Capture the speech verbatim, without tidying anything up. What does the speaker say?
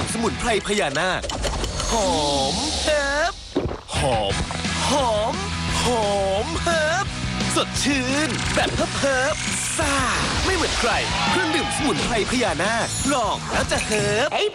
สมุนไพรพญานาคหอมเฮิบหอมหอมหอมเฮิบสดชื่นแบบเฮิบเฮิบซ่าไม่เหมือนใครเครื่องดื่มสมุนไพรพญานาคลองแล้วจะเฮิบ